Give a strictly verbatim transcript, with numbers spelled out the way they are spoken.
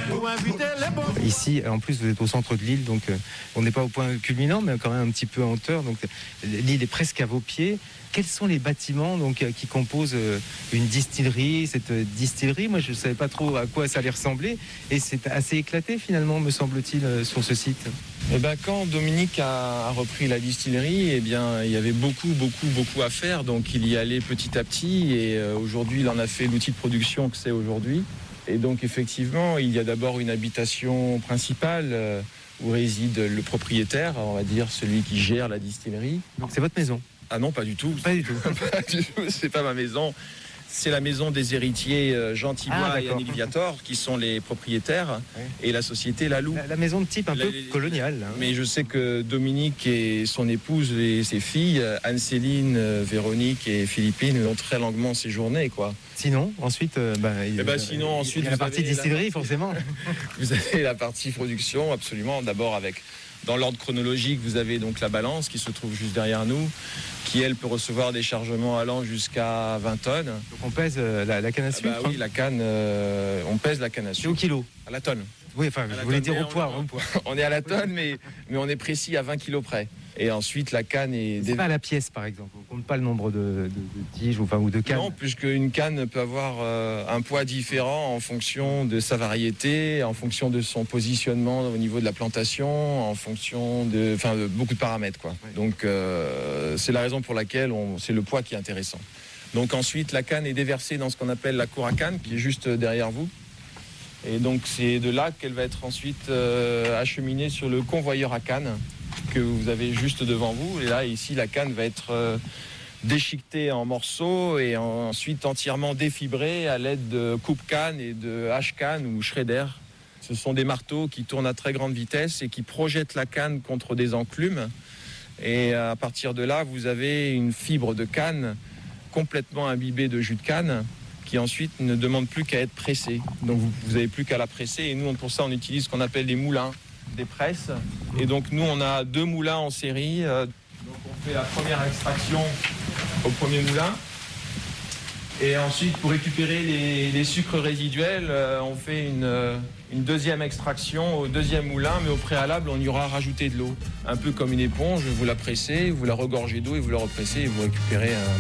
Ici, en plus, vous êtes au centre de l'île, donc euh, on n'est pas au point culminant, mais quand même un petit peu en hauteur. Donc l'île est presque à vos pieds. Quels sont les bâtiments donc, qui composent euh, une distillerie, cette euh, distillerie? Moi, je ne savais pas trop à quoi ça allait ressembler. Et c'est assez éclaté, finalement, me semble-t-il, euh, sur ce site. Eh ben, quand Dominique a, a repris la distillerie, eh bien, il y avait beaucoup, beaucoup, beaucoup à faire. Donc, il y allait petit à petit. Et euh, aujourd'hui, il en a fait l'outil de production que c'est aujourd'hui. Et donc, effectivement, il y a d'abord une habitation principale euh, où réside le propriétaire, on va dire celui qui gère la distillerie. Donc, c'est votre maison? Ah non, pas du tout. Pas du tout. Pas du tout. C'est pas ma maison. C'est la maison des héritiers Jean Thibois ah, et Annick Viator qui sont les propriétaires oui. Et la société La Loup. La, la maison de type un la, peu coloniale. Hein. Mais je sais que Dominique et son épouse et ses filles, Anne-Céline, Véronique et Philippine, ont très longuement séjourné, quoi. Sinon, ensuite, euh, bah, il, eh ben, sinon, ensuite, il y a la partie distillerie, la partie... forcément. Vous avez la partie production, absolument. D'abord avec, dans l'ordre chronologique, vous avez donc la balance qui se trouve juste derrière nous, qui elle peut recevoir des chargements allant jusqu'à vingt tonnes. Donc on pèse euh, la, la canne à sucre. Ah bah oui, la canne, euh, on pèse la canne à sucre. C'est au kilo. À la tonne. Oui, enfin, je voulais dire au poids, on, au poids. On est à la tonne, mais, mais on est précis à vingt kilos près. Et ensuite, la canne est... C'est pas à la pièce, par exemple. On compte pas le nombre de, de, de tiges ou, enfin, ou de cannes. Non, puisqu'une canne peut avoir euh, un poids différent en fonction de sa variété, en fonction de son positionnement au niveau de la plantation, en fonction de, enfin, de beaucoup de paramètres, quoi. Ouais. Donc, euh, c'est la raison pour laquelle on, c'est le poids qui est intéressant. Donc ensuite, la canne est déversée dans ce qu'on appelle la cour à canne, qui est juste derrière vous. Et donc, c'est de là qu'elle va être ensuite euh, acheminée sur le convoyeur à canne que vous avez juste devant vous. Et là, ici, la canne va être euh, déchiquetée en morceaux et ensuite entièrement défibrée à l'aide de coupe-canne et de hache-canne ou shredder. Ce sont des marteaux qui tournent à très grande vitesse et qui projettent la canne contre des enclumes. Et à partir de là, vous avez une fibre de canne complètement imbibée de jus de canne qui ensuite ne demande plus qu'à être pressée. Donc vous n'avez plus qu'à la presser. Et nous, pour ça, on utilise ce qu'on appelle des moulins, des presses. Et donc nous, on a deux moulins en série. Donc on fait la première extraction au premier moulin. Et ensuite, pour récupérer les, les sucres résiduels, on fait une, une deuxième extraction au deuxième moulin. Mais au préalable, on y aura rajouté de l'eau. Un peu comme une éponge, vous la pressez, vous la regorgez d'eau et vous la repressez et vous récupérez un